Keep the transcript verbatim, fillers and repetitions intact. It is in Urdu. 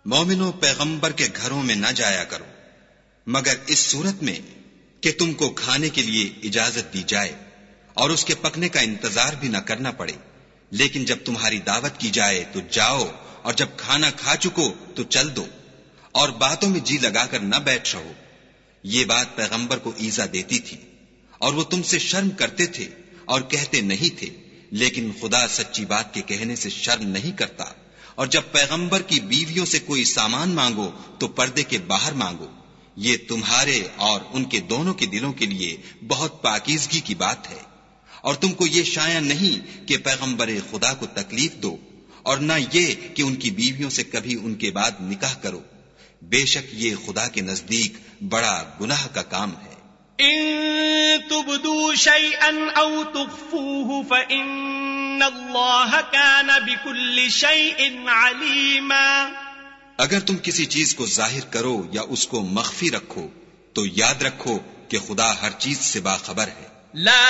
مومنو پیغمبر کے گھروں میں نہ جایا کرو مگر اس صورت میں کہ تم کو کھانے کے لیے اجازت دی جائے اور اس کے پکنے کا انتظار بھی نہ کرنا پڑے، لیکن جب تمہاری دعوت کی جائے تو جاؤ، اور جب کھانا کھا چکو تو چل دو، اور باتوں میں جی لگا کر نہ بیٹھ رہو۔ یہ بات پیغمبر کو ایذا دیتی تھی اور وہ تم سے شرم کرتے تھے اور کہتے نہیں تھے، لیکن خدا سچی بات کے کہنے سے شرم نہیں کرتا۔ اور جب پیغمبر کی بیویوں سے کوئی سامان مانگو تو پردے کے باہر مانگو، یہ تمہارے اور ان کے دونوں کے دلوں کے لیے بہت پاکیزگی کی بات ہے۔ اور تم کو یہ شایع نہیں کہ پیغمبر خدا کو تکلیف دو، اور نہ یہ کہ ان کی بیویوں سے کبھی ان کے بعد نکاح کرو، بے شک یہ خدا کے نزدیک بڑا گناہ کا کام ہے۔ ان تبدوا شيئا او تخفوه فان الله كان بكل شيء عليما۔ اگر تم کسی چیز کو ظاہر کرو یا اس کو مخفی رکھو تو یاد رکھو کہ خدا ہر چیز سے باخبر ہے۔ لا